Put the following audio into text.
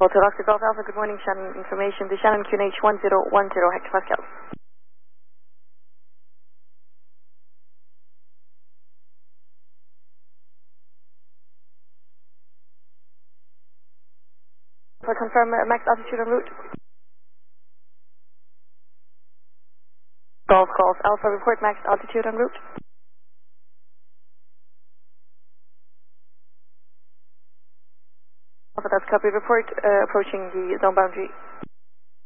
Hotel Oscar Golf Alpha, good morning, Shannon information. The Shannon QNH 1010 hectopascals. For confirm max altitude en route. Golf Alpha, report max altitude en route. Alpha, that's copy. Report approaching the zone boundary.